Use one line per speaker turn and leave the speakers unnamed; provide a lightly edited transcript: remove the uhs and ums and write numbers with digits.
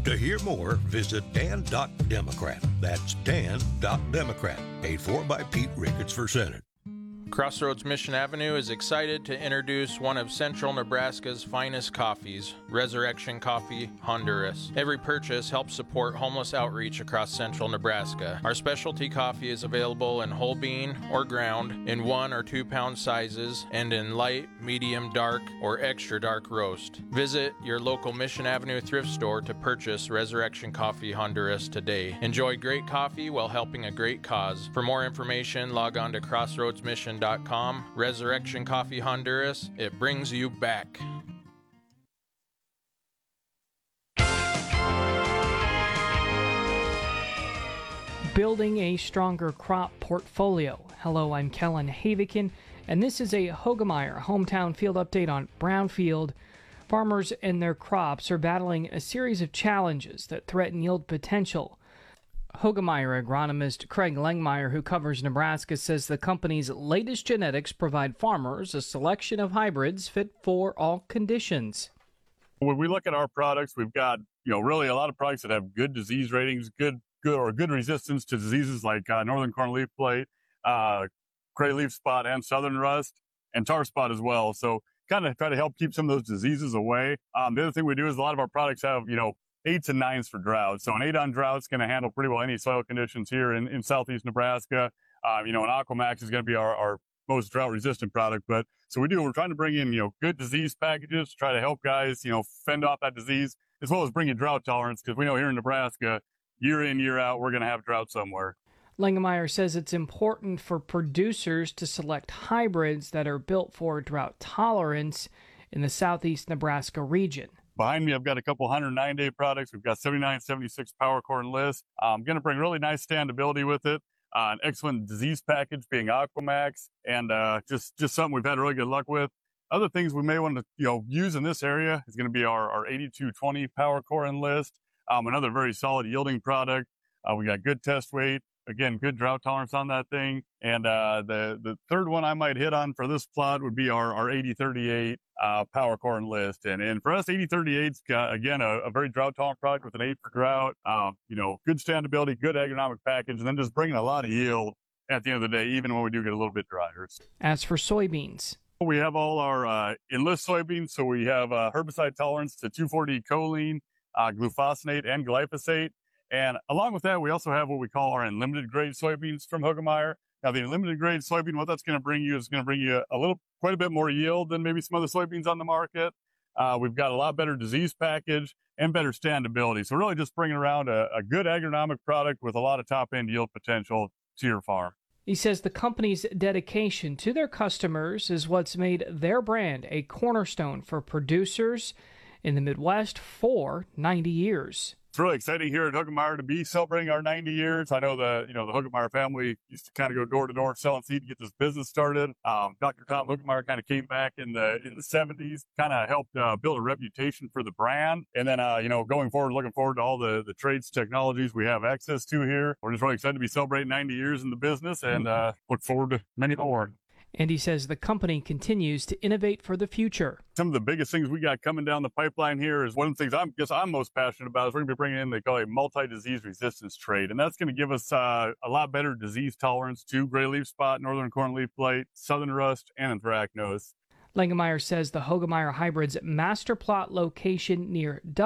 To hear more, visit dan.democrat. That's dan.democrat. Paid for by Pete Ricketts for Senate.
Crossroads Mission Avenue is excited to introduce one of Central Nebraska's finest coffees, Resurrection Coffee, Honduras. Every purchase helps support homeless outreach across Central Nebraska. Our specialty coffee is available in whole bean or ground, in 1 or 2 pound sizes, and in light, medium, dark, or extra dark roast. Visit your local Mission Avenue thrift store to purchase Resurrection Coffee, Honduras today. Enjoy great coffee while helping a great cause. For more information, log on to crossroadsmission.com. Resurrection Coffee Honduras, it brings you back.
Building a stronger crop portfolio. Hello, I'm Kellen Havikin, and this is a Hoegemeyer Hometown Field Update on Brownfield. Farmers and their crops are battling a series of challenges that threaten yield potential. Hoegemeyer agronomist Craig Langmeyer, who covers Nebraska, says the company's latest genetics provide farmers a selection of hybrids fit for all conditions.
When we look at our products, we've got, really a lot of products that have good disease ratings, good resistance to diseases like northern corn leaf blight, gray leaf spot, and southern rust, and tar spot as well. So kind of try to help keep some of those diseases away. The other thing we do is a lot of our products have, 8s and 9s for drought. So an 8 on drought is going to handle pretty well any soil conditions here in southeast Nebraska. An Aquamax is going to be our most drought resistant product. But so we're trying to bring in, good disease packages to try to help guys, fend off that disease, as well as bring in drought tolerance, because we know here in Nebraska, year in, year out, we're going to have drought somewhere.
Langemeyer says it's important for producers to select hybrids that are built for drought tolerance in the southeast Nebraska region.
Behind me, I've got a couple 109-day products. We've got 79, 76 Power Corn List. I'm going to bring really nice standability with it. An excellent disease package being Aquamax, and just something we've had really good luck with. Other things we may want to use in this area is going to be our 8220 Power Corn List. Another very solid yielding product. We got good test weight. Again, good drought tolerance on that thing. And the third one I might hit on for this plot would be our 8038 Power Corn List. And for us, 8038's got, again, a very drought tolerant product with an 8 for drought. Good standability, good agronomic package, and then just bringing a lot of yield at the end of the day, even when we do get a little bit drier.
As for soybeans,
we have all our Enlist soybeans. So we have herbicide tolerance to 2,4-D choline, glufosinate, and glyphosate. And along with that, we also have what we call our unlimited grade soybeans from Hoegemeyer. Now, the unlimited grade soybean, what that's going to bring you is going to bring you quite a bit more yield than maybe some other soybeans on the market. We've got a lot better disease package and better standability. So really just bringing around a good agronomic product with a lot of top-end yield potential to your farm.
He says the company's dedication to their customers is what's made their brand a cornerstone for producers in the Midwest for 90 years.
It's really exciting here at Hoegemeyer to be celebrating our 90 years. I know the Hoegemeyer family used to kind of go door to door selling seed to get this business started. Dr. Tom Hoegemeyer kind of came back in the 70s, kind of helped build a reputation for the brand. And then, going forward, looking forward to all the trades, technologies we have access to here. We're just really excited to be celebrating 90 years in the business and look forward to many more.
And he says the company continues to innovate for the future.
Some of the biggest things we got coming down the pipeline here is one of the things I'm most passionate about is we're going to be bringing in, they call it multi-disease resistance trait. And that's going to give us a lot better disease tolerance to gray leaf spot, northern corn leaf blight, southern rust, and anthracnose.
Langemeyer says the Hoegemeyer Hybrid's master plot location near